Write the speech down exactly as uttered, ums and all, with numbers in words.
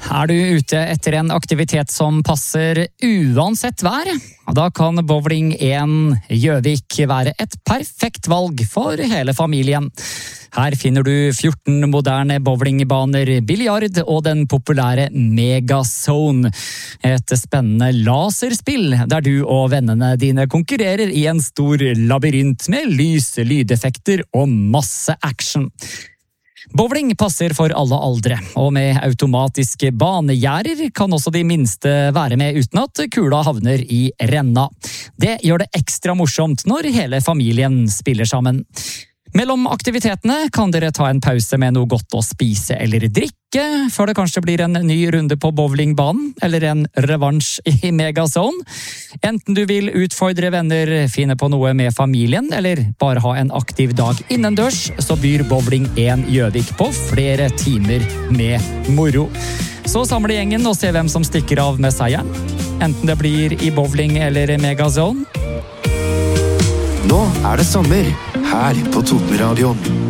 Er du ute etter en aktivitet som passer uansett vær? Da kan Bowling én Gjøvik være et perfekt valg for hele familien. Her finner du fjorten moderne bowlingbaner, biljard og den populære Megazone. Et spennende laserspill der du og vennene dine konkurrerer i en stor labyrint med lys, lydeffekter og masse action. Bowling passer for alle aldre, og med automatiske banegjerder kan også de minste være med uten at kula havner i renna. Det gjør det ekstra morsomt når hele familien spiller sammen. Mellom aktivitetene kan dere ta en pause med noe godt å spise eller drikke, før det kanskje blir en ny runde på bowlingbanen, eller en revansj i Megazone. Enten du vil utfordre venner, finne på noe med familien, eller bare ha en aktiv dag innendørs, så byr Bowling én Gjøvik på flere timer med moro. Så samle gjengen og se hvem som stikker av med seieren. Enten det blir i bowling eller Megazone. Nå er det sommer, her på Totenradioen.